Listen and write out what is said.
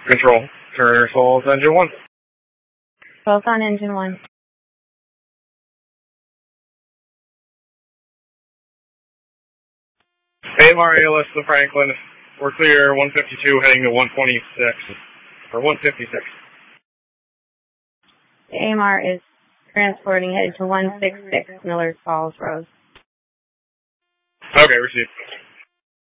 Control, Turner Souls, Engine 1. Both on Engine 1. AMR ALS to Franklin. We're clear 152 heading to 126. Or 156. The AMR is transporting headed to 166 Millers Falls Road. Okay, received.